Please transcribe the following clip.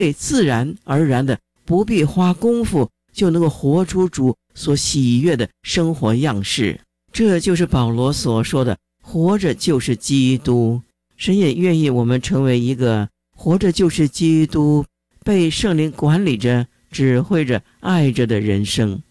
自然而然的，不必花功夫就能够活出主所喜悦的生活样式。这就是保罗所说的，活着就是基督。神也愿意我们成为一个活着就是基督，被圣灵管理着、指挥着、爱着的人生。